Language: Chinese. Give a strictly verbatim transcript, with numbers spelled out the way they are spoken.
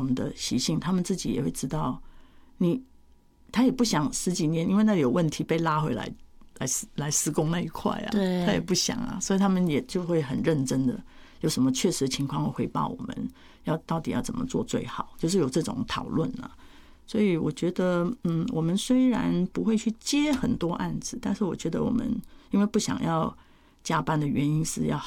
们的习性，他们自己也会知道，你他也不想十几年因为那有问题被拉回来来来施工那一块啊，他也不想啊，所以他们也就会很认真的，有什么确实的情况会回报我们，要到底要怎么做最好，就是有这种讨论啊。所以我觉得，嗯，我们虽然不会去接很多案子，但是我觉得我们因为不想要加班的原因是要